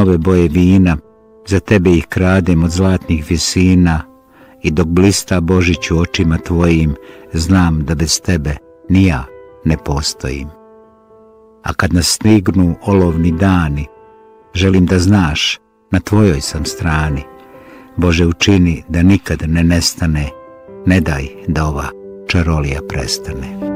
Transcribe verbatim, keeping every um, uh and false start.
nove boje vina, za tebe ih kradem od zlatnih visina, i dok blista Božić u očima tvojim, znam da bez tebe ni ja ne postojim. A kad nas stignu olovni dani, želim da znaš, na tvojoj sam strani. Bože, učini da nikad ne nestane, ne daj da ova čarolija prestane.